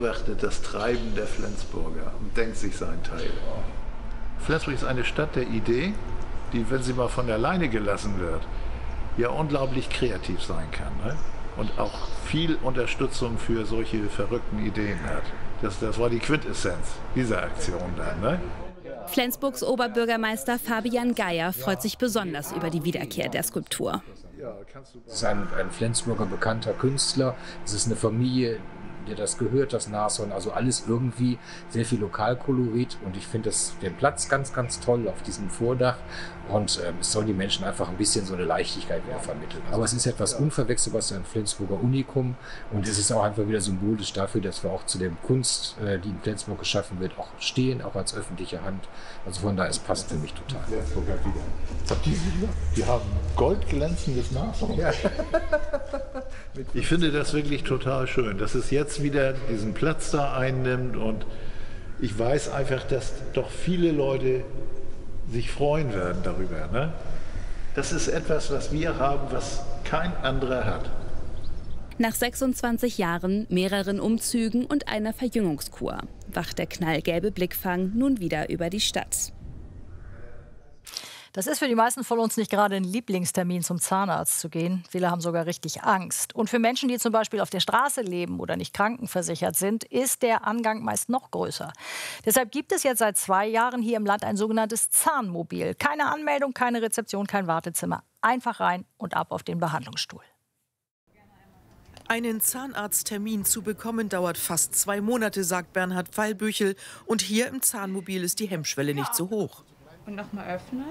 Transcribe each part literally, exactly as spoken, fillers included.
Beobachtet das Treiben der Flensburger und denkt sich seinen Teil. Flensburg ist eine Stadt der Idee, die, wenn sie mal von alleine gelassen wird, ja unglaublich kreativ sein kann, ne? Und auch viel Unterstützung für solche verrückten Ideen hat. Das, das war die Quintessenz dieser Aktion dann. Ne? Flensburgs Oberbürgermeister Fabian Geier freut sich besonders über die Wiederkehr der Skulptur. Es ist ein, ein Flensburger bekannter Künstler, es ist eine Familie, der das gehört, das Nashorn, also alles irgendwie sehr viel Lokalkolorit, und ich finde den Platz ganz, ganz toll auf diesem Vordach, und äh, es soll die Menschen einfach ein bisschen so eine Leichtigkeit wieder vermitteln. Aber es ist etwas Unverwechselbares, ein Flensburger Unikum, und es ist auch einfach wieder symbolisch dafür, dass wir auch zu der Kunst, äh, die in Flensburg geschaffen wird, auch stehen, auch als öffentliche Hand. Also von daher, es passt für mich total. Die, die haben goldglänzendes Nashorn. Ja. Ich finde das wirklich total schön, dass es jetzt wieder diesen Platz da einnimmt, und ich weiß einfach, dass doch viele Leute sich freuen werden darüber. Ne? Das ist etwas, was wir haben, was kein anderer hat. Nach sechsundzwanzig Jahren, mehreren Umzügen und einer Verjüngungskur wacht der knallgelbe Blickfang nun wieder über die Stadt. Das ist für die meisten von uns nicht gerade ein Lieblingstermin, zum Zahnarzt zu gehen. Viele haben sogar richtig Angst. Und für Menschen, die zum Beispiel auf der Straße leben oder nicht krankenversichert sind, ist der Angang meist noch größer. Deshalb gibt es jetzt seit zwei Jahren hier im Land ein sogenanntes Zahnmobil. Keine Anmeldung, keine Rezeption, kein Wartezimmer. Einfach rein und ab auf den Behandlungsstuhl. Einen Zahnarzttermin zu bekommen dauert fast zwei Monate, sagt Bernhard Pfeilbüchel. Und hier im Zahnmobil ist die Hemmschwelle nicht so hoch. Und nochmal öffnen.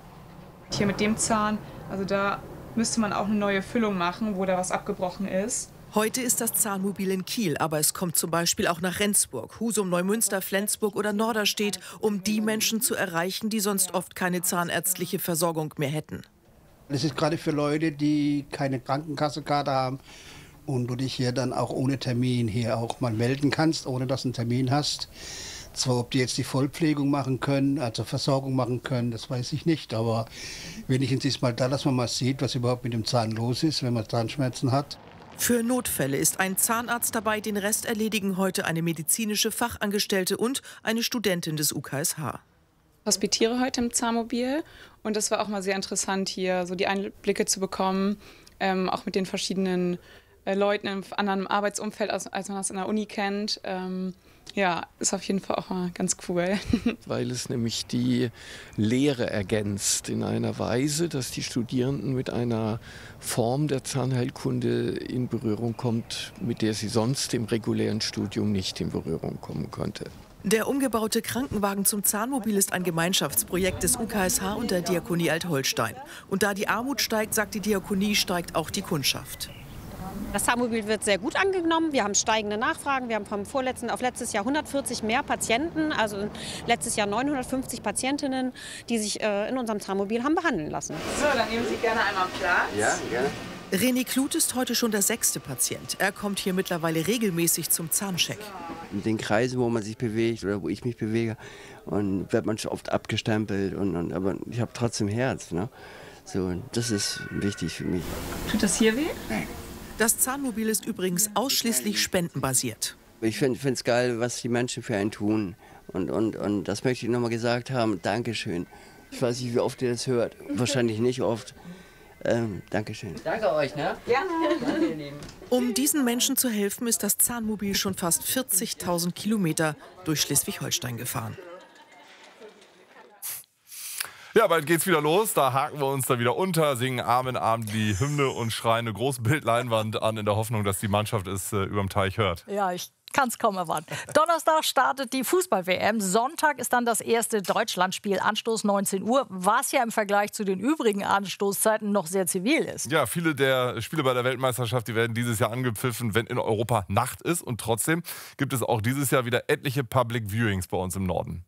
Hier mit dem Zahn, also da müsste man auch eine neue Füllung machen, wo da was abgebrochen ist. Heute ist das Zahnmobil in Kiel, aber es kommt zum Beispiel auch nach Rendsburg, Husum, Neumünster, Flensburg oder Norderstedt, um die Menschen zu erreichen, die sonst oft keine zahnärztliche Versorgung mehr hätten. Das ist gerade für Leute, die keine Krankenkassekarte haben und du dich hier dann auch ohne Termin hier auch mal melden kannst, ohne dass du einen Termin hast. Zwar, ob die jetzt die Vollpflegung machen können, also Versorgung machen können, das weiß ich nicht. Aber wenigstens ist mal da, dass man mal sieht, was überhaupt mit dem Zahn los ist, wenn man Zahnschmerzen hat. Für Notfälle ist ein Zahnarzt dabei, den Rest erledigen heute eine medizinische Fachangestellte und eine Studentin des U K S H. Ich hospitiere heute im Zahnmobil, und das war auch mal sehr interessant, hier so die Einblicke zu bekommen, ähm, auch mit den verschiedenen äh, Leuten im anderen Arbeitsumfeld, als, als man das in der Uni kennt. Ähm, Ja, ist auf jeden Fall auch mal ganz cool. Weil es nämlich die Lehre ergänzt in einer Weise, dass die Studierenden mit einer Form der Zahnheilkunde in Berührung kommt, mit der sie sonst im regulären Studium nicht in Berührung kommen konnte. Der umgebaute Krankenwagen zum Zahnmobil ist ein Gemeinschaftsprojekt des U K S H und der Diakonie Alt-Holstein. Und da die Armut steigt, sagt die Diakonie, steigt auch die Kundschaft. Das Zahnmobil wird sehr gut angenommen. Wir haben steigende Nachfragen. Wir haben vom vorletzten auf letztes Jahr hundertvierzig mehr Patienten, also letztes Jahr neunhundertfünfzig Patientinnen, die sich äh, in unserem Zahnmobil haben behandeln lassen. So, dann nehmen Sie gerne einmal Platz. Ja, gerne. René Kluth ist heute schon der sechste Patient. Er kommt hier mittlerweile regelmäßig zum Zahncheck. In den Kreisen, wo man sich bewegt oder wo ich mich bewege, und wird man schon oft abgestempelt. Und, und, aber ich habe trotzdem Herz. Ne? So, das ist wichtig für mich. Tut das hier weh? Nein. Das Zahnmobil ist übrigens ausschließlich spendenbasiert. Ich finde es geil, was die Menschen für einen tun. Und, und, und das möchte ich noch mal gesagt haben. Dankeschön. Ich weiß nicht, wie oft ihr das hört. Wahrscheinlich nicht oft. Ähm, Dankeschön. Danke euch, ne? Gerne. Danke, ihr Lieben. Um diesen Menschen zu helfen, ist das Zahnmobil schon fast vierzigtausend Kilometer durch Schleswig-Holstein gefahren. Ja, bald geht's wieder los. Da haken wir uns da wieder unter, singen Arm in Arm die Hymne und schreien eine große Bildleinwand an, in der Hoffnung, dass die Mannschaft es äh, überm Teich hört. Ja, ich kann es kaum erwarten. Donnerstag startet die Fußball-W M. Sonntag ist dann das erste Deutschlandspiel, Anstoß neunzehn Uhr, was ja im Vergleich zu den übrigen Anstoßzeiten noch sehr zivil ist. Ja, viele der Spiele bei der Weltmeisterschaft, die werden dieses Jahr angepfiffen, wenn in Europa Nacht ist. Und trotzdem gibt es auch dieses Jahr wieder etliche Public Viewings bei uns im Norden.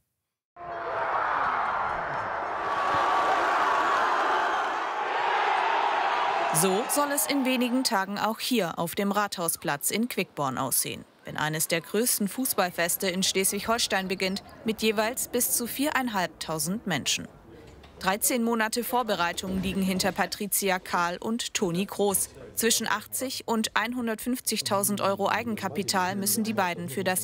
So soll es in wenigen Tagen auch hier auf dem Rathausplatz in Quickborn aussehen, wenn eines der größten Fußballfeste in Schleswig-Holstein beginnt, mit jeweils bis zu viertausendfünfhundert Menschen. dreizehn Monate Vorbereitung liegen hinter Patricia Kahl und Toni Groß. Zwischen achtzig und hundertfünfzigtausend Euro Eigenkapital müssen die beiden für das